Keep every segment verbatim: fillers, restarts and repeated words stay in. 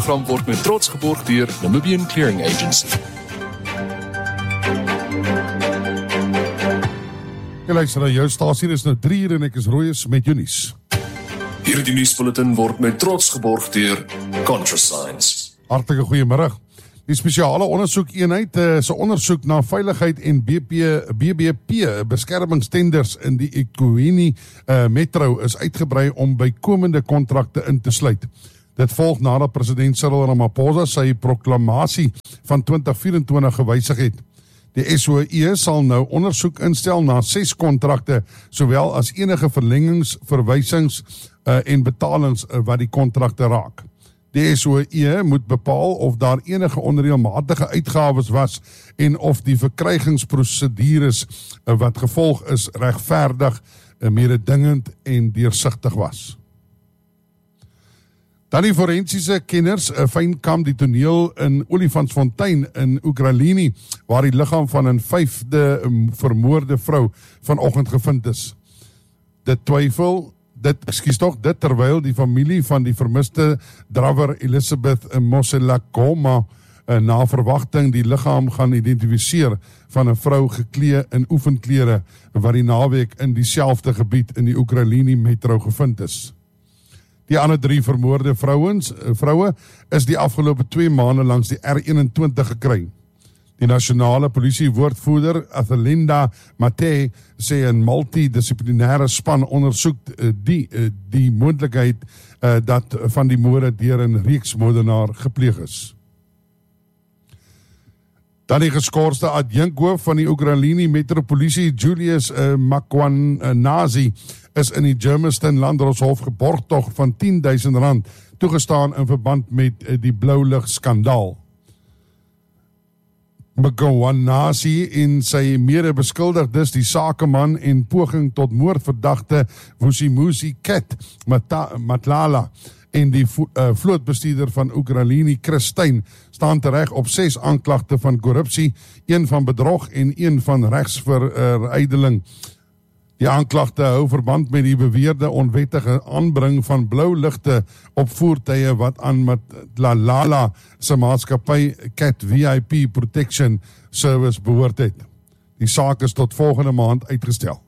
program word met trots geborg deur Namibian Clearing Agency. Jy luister na jou stasie, is nou drie uur en ek is Rooies met jou nuus. Hierdie nuusbulletin word met trots geborg deur ContraScience. Hartlike goeiemiddag. Die spesiale ondersoekeenheid uh, se ondersoek na veiligheid en B B P beskermingstenders in die eKhune uh, metro is uitgebrei om bykomende kontrakte in te sluit. Dit volg nadat president Cyril Ramaphosa sy proklamasie van twintig vyf-en-twintig gewysig het. Die S O E sal nou ondersoek instel na ses kontrakte, sowel as enige verlengings, verwysings uh, en betalings uh, wat die kontrakte raak. Die S O E moet bepaal of daar enige onreëlmatige uitgawes was en of die verkrygingsprosedures uh, wat gevolg is regverdig, uh, mededingend en deursigtig was. Dan die forensiese kenners uh, fynkamp die toneel in Olifantsfontein in Oekraïne, waar die liggaam van 'n vyfde um, vermoorde vrou vanoggend gevind is. Dit twyfel, dit, ekskuus tog, dit terwyl die familie van die vermiste drawer Elizabeth Moselakoma uh, na verwagting die liggaam gaan identifiseer van 'n vrou geklee in oefenklere wat die naweek in dieselfde gebied in die Oekraïne metro gevind is. Die ander drie vermoorde vrouens, vroue is die afgelope twee maande langs die R eenentwintig gekry. Die nasionale polisiewoordvoerder Athelinda Mathe sê 'n multidissiplinêre span ondersoek die, die moontlikheid uh, dat van die moorde deur 'n reeksmoordenaar gepleeg is. Dan die geskorste adjunkhoof van die Oekraïne metropolisie Julius uh, Makwanazi is in die Germiston Landdroshof geborgtog van tien duisend rand toegestaan in verband met uh, die bloulig skandaal. Makwanazi en sy mede-beskuldigdes, die sakeman en poging tot moordverdagte Vusimuzi Ket Matlala en die uh, vlootbestuurder van Oekraïne Christyn staan tereg op ses aanklagte van korrupsie, een van bedrog en een van regsverydeling. Die aanklagte hou verband met die beweerde onwettige aanbring van blou ligte op voertuie wat aan Matlala se maatskappy Cat V I P Protection Service behoort het. Die saak is tot volgende maand uitgestel.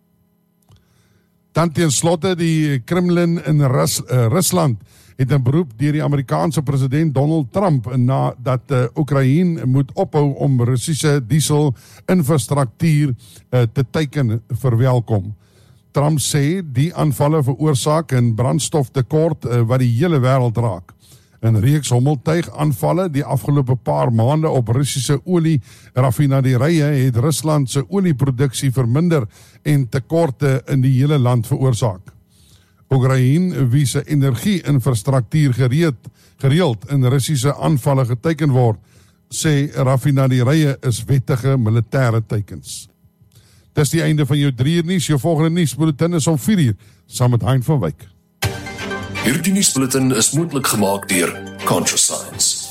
Dan ten slotte die Kremlin in Rus, uh, Rusland het 'n beroep deur die Amerikaanse president Donald Trump na dat uh, Oekraïne moet ophou om Russiese diesel infrastruktuur uh, te teiken verwelkom. Trump sê die aanvalle veroorsaak 'n brandstoftekort uh, wat die hele wêreld raak. 'n reeks hommeltuig aanvalle die afgelope paar maande op Russiese olie raffinaderye het Rusland se olieproduksie verminder en tekorte in die hele land veroorsaak. Oekraïne, wie se energie-infrastruktuur gereed, gereeld in Russiese aanvalle geteken word, sê raffinaderye is wettige militêre teikens. Dis die einde van jou drie uur nuus. Jou volgende nuusbulletin is om vier uur, saam met Hein van Wyk. Hierdie nuusbulletin is moontlik gemaak deur ContraScience.